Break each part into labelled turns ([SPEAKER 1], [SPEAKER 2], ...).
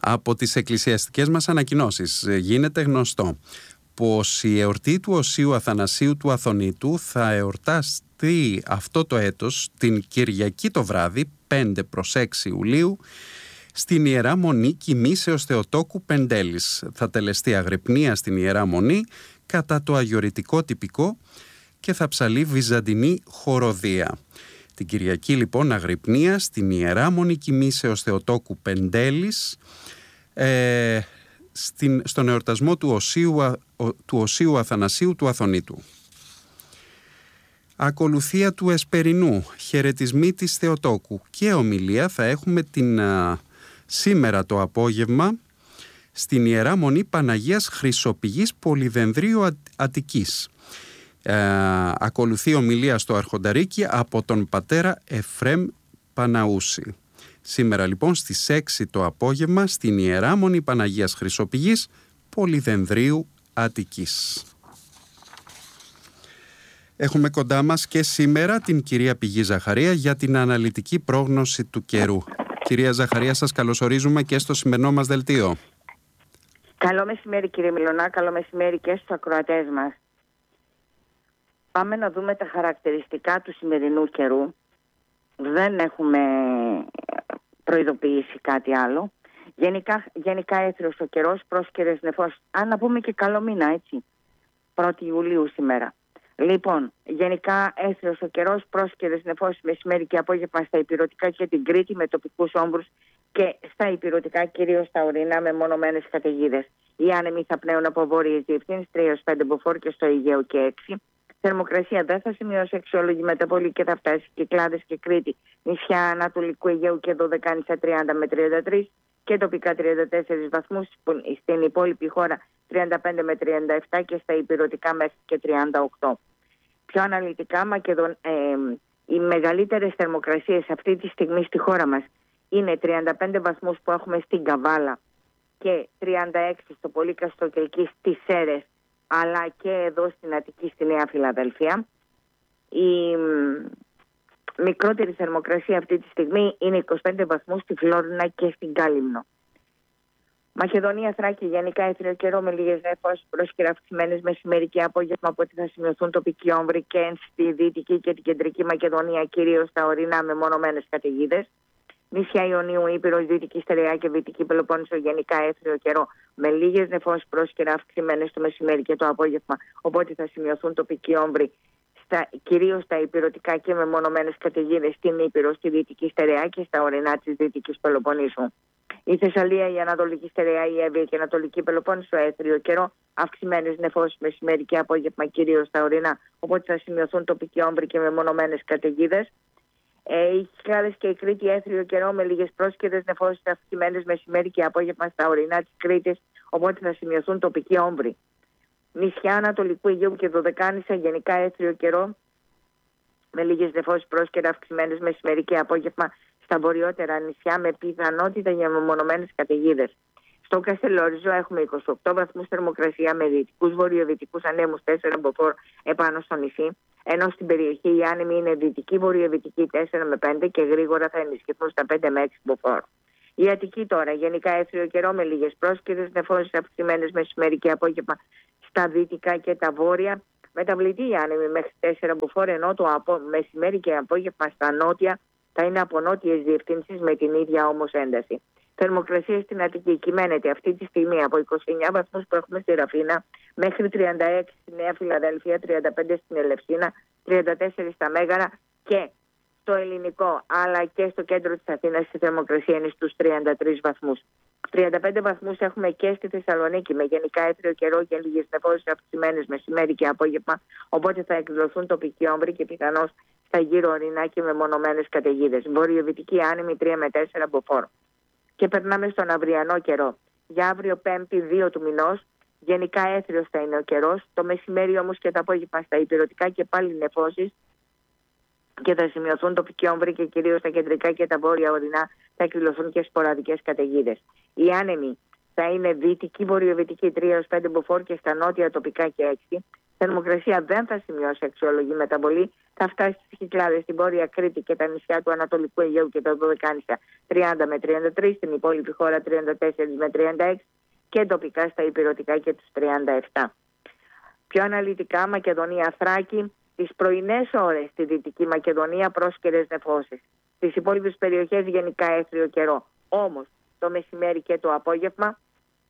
[SPEAKER 1] Από τις εκκλησιαστικές μας ανακοινώσεις γίνεται γνωστό πως η εορτή του Οσίου Αθανασίου του Αθωνήτου θα εορταστεί αυτό το έτος την Κυριακή το βράδυ 5 προς 6 Ιουλίου στην Ιερά Μονή Κοιμήσεως Θεοτόκου Πεντέλης. Θα τελεστεί αγρυπνία στην Ιερά Μονή κατά το αγιορητικό τυπικό και θα ψαλεί βυζαντινή χοροδία. Την Κυριακή λοιπόν αγρυπνία στην Ιερά Μονή Κοιμήσεως Θεοτόκου Πεντέλης στον εορτασμό του Οσίου Αθανασίου του Αθωνήτου. Ακολουθία του Εσπερινού, χαιρετισμοί της Θεοτόκου και ομιλία θα έχουμε σήμερα το απόγευμα στην Ιερά Μονή Παναγίας Χρυσοπηγής Πολυδενδρίου Αττικής. Ακολουθεί ομιλία στο Αρχονταρίκι από τον πατέρα Εφρέμ Παναούση. Σήμερα λοιπόν στις 6 το απόγευμα στην Ιερά Μονή Παναγίας Χρυσοπηγής Πολυδενδρίου Αττικής. Έχουμε κοντά μας και σήμερα την κυρία Πηγή Ζαχαρία για την αναλυτική πρόγνωση του καιρού. Κυρία Ζαχαρία, σας καλωσορίζουμε και στο σημερινό μας δελτίο.
[SPEAKER 2] Καλό μεσημέρι κύριε Μιλωνά, καλό μεσημέρι και στους ακροατές μας. Πάμε να δούμε τα χαρακτηριστικά του σημερινού καιρού. Δεν έχουμε προειδοποιήσει κάτι άλλο. Γενικά έθριος ο καιρός, πρόσκαιρες νεφός. Αν να πούμε και καλό μήνα, έτσι. 1η Ιουλίου σήμερα. Λοιπόν, γενικά έθριος ο καιρός, πρόσκαιρες νεφός μεσημέρι και απόγευμα στα ηπειρωτικά και την Κρήτη με τοπικούς όμβρους και στα ηπειρωτικά κυρίως στα ορεινά με μονομένες καταιγίδες. Οι άνεμοι θα πνέουν από βόρειες διευθύνσεις 3-5 μποφόρ και στο Αιγαίο και 6. Θερμοκρασία δεν θα σημειώσει αξιόλογη μεταβολή και θα φτάσει Κυκλάδες και Κρήτη, νησιά Ανατολικού Αιγαίου και Δωδεκάνησα 30 με 33 και τοπικά 34 βαθμούς, στην υπόλοιπη χώρα 35 με 37 και στα ηπειρωτικά μέχρι και 38. Πιο αναλυτικά, οι μεγαλύτερες θερμοκρασίες αυτή τη στιγμή στη χώρα μας είναι 35 βαθμούς που έχουμε στην Καβάλα και 36 στο Πολύκαστρο και εκεί στις Σέρρες, αλλά και εδώ στην Αττική, στη Νέα Φιλαδελφία. Η μικρότερη θερμοκρασία αυτή τη στιγμή είναι 25 βαθμούς στη Φλόρινα και στην Κάλυμνο. Μακεδονία, Θράκη, γενικά έθριο καιρό με λίγες νεφώσεις, πρόσκαιρα αυξημένες μεσημέρι και απόγευμα, από ό,τι θα σημειωθούν τοπικοί όμβροι και στη Δυτική και την Κεντρική Μακεδονία, κυρίως στα ορεινά με μονομένες καταιγίδες. Νησιά Ιωνίου, Ήπειρος, Δυτική Στερεά και Δυτική Πελοπόννησο, γενικά έθριο καιρό με λίγες νεφώσεις, πρόσκαιρα αυξημένες το μεσημέρι και το απόγευμα, οπότε θα σημειωθούν τοπικοί όμβροι κυρίως στα ηπειρωτικά και με μονομένες καταιγίδες στην Ήπειρο, στη Δυτική Στερεά και στα ορεινά της Δυτικής Πελοποννήσου. Η Θεσσαλία, η Ανατολική Στερεά, η Εύβοια και η Ανατολική Πελοπόννησο, έθριο καιρό, αυξημένες νεφώσεις μεσημέρι και απόγευμα κυρίως στα ορεινά, οπότε θα σημειωθούν τοπικοί όμβροι και με μονομένες καταιγίδες. Οι Κυκλάδες και η Κρήτη, έθριο καιρό με λίγες πρόσκαιρες νεφώσεις αυξημένες μεσημέρι και απόγευμα στα ορεινά της Κρήτης, οπότε θα σημειωθούν τοπικοί όμβροι. Νησιά Ανατολικού Αιγαίου και Δωδεκάνησα, γενικά έθριο καιρό με λίγες νεφώσεις πρόσκαιρα αυξημένες μεσημέρι και απόγευμα στα βορειότερα νησιά με πιθανότητα για μεμονωμένες καταιγίδες. Στο Καστελόριζο έχουμε 28 βαθμούς θερμοκρασία με δυτικούς βορειοδυτικούς ανέμους 4 μποφόρ επάνω στο νησί, ενώ στην περιοχή οι άνεμοι είναι δυτική βορειοδυτική 4 με 5 και γρήγορα θα ενισχυθούν στα 5 με 6 μποφόρ. Η Αττική τώρα, γενικά έθριο καιρό με λίγες πρόσκαιρες νεφώσεις αυξημένες μεσημέρι και απόγευμα στα δυτικά και τα βόρεια. Μεταβλητή οι άνεμοι μέχρι 4 μποφόρ, ενώ το μεσημέρι και απόγευμα στα νότια θα είναι από νότιες διευθύνσεις με την ίδια όμως ένταση. Θερμοκρασία στην Αττική κυμαίνεται αυτή τη στιγμή από 29 βαθμούς που έχουμε στη Ραφίνα μέχρι 36 στη Νέα Φιλαδέλφια, 35 στην Ελευσίνα, 34 στα Μέγαρα και στο Ελληνικό αλλά και στο κέντρο της Αθήνας η θερμοκρασία είναι στους 33 βαθμούς. 35 βαθμούς έχουμε και στη Θεσσαλονίκη με γενικά έθριο καιρό και λίγες νεφώσεις αυξημένες μεσημέρι και απόγευμα, οπότε θα εκδοθούν τοπικοί όμβροι και πιθανώς στα γύρω ορεινά και με μονομένες καταιγίδες. Βορειοδυτική άνεμη 3 με 4 μποφόρ. Και περνάμε στον αυριανό καιρό. Για αύριο 5η 2 του μηνός, γενικά έθριος θα είναι ο καιρός. Το μεσημέρι όμως και το απόγευμα στα ηπειρωτικά και πάλι νεφώσεις και θα σημειωθούν τοπικοί όμβροι και κυρίως στα κεντρικά και τα βόρεια ορεινά θα εκδηλωθούν και σποραδικές καταιγίδες. Οι άνεμοι θα είναι δυτική βορειοδυτική 3-5 μποφόρ και στα νότια τοπικά και 6. Θερμοκρασία δεν θα σημειώσει αξιολογή μεταβολή. Θα φτάσει στις Κυκλάδες, στην Βόρεια Κρήτη και τα νησιά του Ανατολικού Αιγαίου και τα Δωδεκάνησα 30 με 33, στην υπόλοιπη χώρα 34 με 36 και τοπικά στα ηπειρωτικά και τους 37. Πιο αναλυτικά, Μακεδονία, Θράκη, τις πρωινές ώρες στη Δυτική Μακεδονία πρόσκαιρες νεφώσεις. Στις υπόλοιπες περιοχές γενικά έθριο καιρό. Όμως το μεσημέρι και το απόγευμα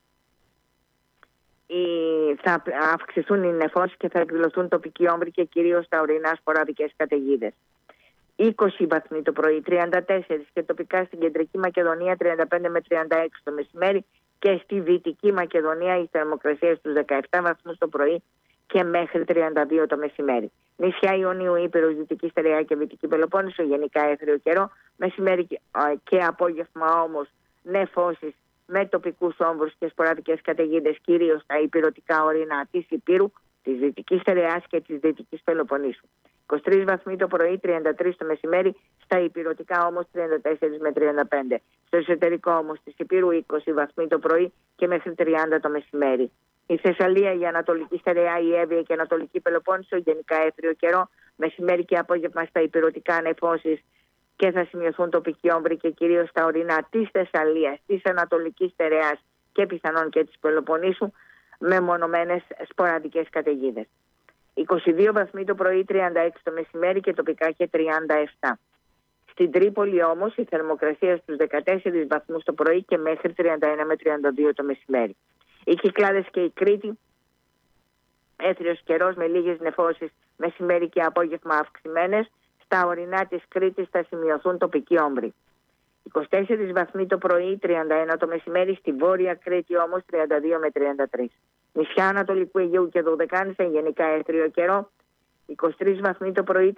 [SPEAKER 2] θα αυξηθούν οι νεφώσεις και θα εκδηλωθούν τοπικοί όμβροι και κυρίως στα ορεινά σποραδικές καταιγίδες. 20 βαθμοί το πρωί, 34 και τοπικά στην Κεντρική Μακεδονία 35 με 36 το μεσημέρι και στη Δυτική Μακεδονία η θερμοκρασία στους 17 βαθμούς το πρωί και μέχρι 32 το μεσημέρι. Νησιά Ιωνίου, Ήπειρος, Δυτική Στερεά και Δυτική Πελοπόννησο γενικά έθριο καιρό, μεσημέρι και απόγευμα όμως νεφώσεις με τοπικούς όμβρους και σποραδικές καταιγίδες, κυρίως στα ηπειρωτικά ορεινά της Υπήρου, της Δυτικής Στερεάς και της Δυτικής Πελοποννήσου. 23 βαθμοί το πρωί, 33 το μεσημέρι, στα ηπειρωτικά όμως 34 με 35. Στο εσωτερικό όμως της Υπήρου 20 βαθμοί το πρωί και μέχρι 30 το μεσημέρι. Η Θεσσαλία, η Ανατολική Στερεά, η Εύβοια και η Ανατολική Πελοπόννησο γενικά έθριο καιρό, μεσημέρι και απόγευμα στα ηπειρωτικά νεφώσεις και θα σημειωθούν τοπικοί όμβροι και κυρίως στα ορεινά της Θεσσαλίας, της Ανατολικής Στερεάς και πιθανόν και της Πελοποννήσου με μονομένες σποραδικές καταιγίδες. 22 βαθμοί το πρωί, 36 το μεσημέρι και τοπικά και 37. Στην Τρίπολη όμως η θερμοκρασία στους 14 βαθμούς το πρωί και μέχρι 31 με 32 το μεσημέρι. Οι Κυκλάδες και η Κρήτη, έθριος καιρός με λίγες νεφώσεις μεσημέρι και απόγευμα αυξημένες. Στα ορεινά της Κρήτης θα σημειωθούν τοπικοί όμβροι. 24 βαθμοί το πρωί, 31 το μεσημέρι, στη Βόρεια Κρήτη όμως 32 με 33. Νησιά Ανατολικού Αιγαίου και Δωδεκάνησα γενικά έθριο καιρό, 23 βαθμοί το πρωί,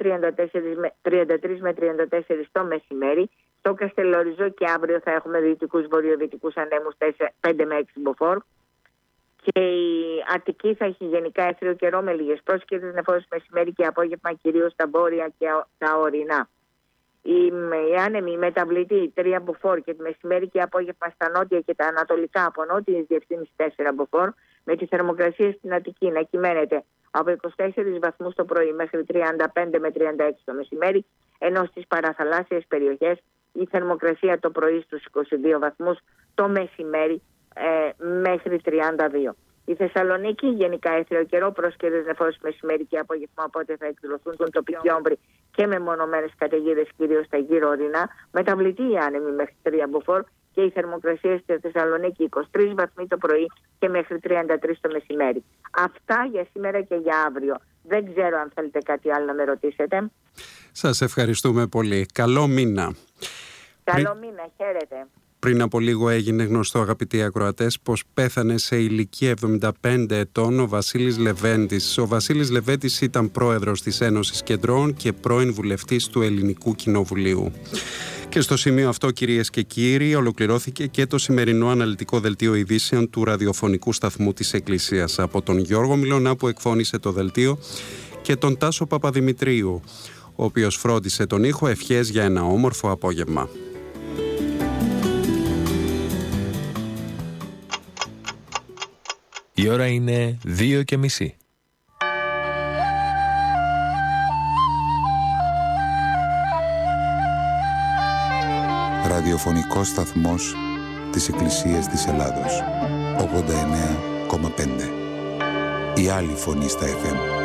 [SPEAKER 2] 33 με 34 το μεσημέρι. Στο Καστελόριζο και αύριο θα έχουμε δυτικούς βορειοδυτικούς ανέμους 5 με 6 μποφόρ. Και η Αττική θα έχει γενικά έθριο καιρό με λίγες πρόσκαιρες νεφώσεις μεσημέρι και απόγευμα, κυρίως στα βόρεια και τα ορεινά. Οι άνεμοι μεταβλητοί 3 μποφόρ και μεσημέρι και απόγευμα στα νότια και τα ανατολικά από νότιες διευθύνσεις 4 μποφόρ, με τη θερμοκρασία στην Αττική να κυμαίνεται από 24 βαθμούς το πρωί μέχρι 35 με 36 το μεσημέρι, ενώ στις παραθαλάσσιες περιοχές η θερμοκρασία το πρωί στους 22 βαθμούς, το μεσημέρι μέχρι 32. Η Θεσσαλονίκη γενικά έθριο καιρό, πρόσκαιρες νεφώσεις μεσημέρι και απόγευμα, οπότε θα εκδηλωθούν τον τοπικοί όμβροι και με μονομένες καταιγίδες κυρίως στα γύρω ορεινά, μεταβλητοί οι άνεμοι μέχρι 3 μποφόρ και η θερμοκρασία στη Θεσσαλονίκη 23 βαθμοί το πρωί και μέχρι 33 το μεσημέρι. Αυτά για σήμερα και για αύριο. Δεν ξέρω αν θέλετε κάτι άλλο να με ρωτήσετε.
[SPEAKER 1] Σας ευχαριστούμε πολύ. Καλό μήνα.
[SPEAKER 2] Καλό μήνα, χαίρετε.
[SPEAKER 1] Πριν από λίγο έγινε γνωστό, αγαπητοί ακροατές, πως πέθανε σε ηλικία 75 ετών ο Βασίλης Λεβέντης. Ο Βασίλης Λεβέντης ήταν πρόεδρος της Ένωσης Κεντρών και πρώην βουλευτής του Ελληνικού Κοινοβουλίου. Και στο σημείο αυτό, κυρίες και κύριοι, ολοκληρώθηκε και το σημερινό αναλυτικό δελτίο ειδήσεων του ραδιοφωνικού σταθμού της Εκκλησίας. Από τον Γιώργο Μιλωνά που εκφώνησε το δελτίο και τον Τάσο Παπαδημητρίου, ο οποίος φρόντισε τον ήχο. Ευχές για ένα όμορφο απόγευμα.
[SPEAKER 3] Η ώρα είναι 2:30.
[SPEAKER 4] Ραδιοφωνικός σταθμός της Εκκλησίας της Ελλάδος. 89,5. Η άλλη φωνή στα FM.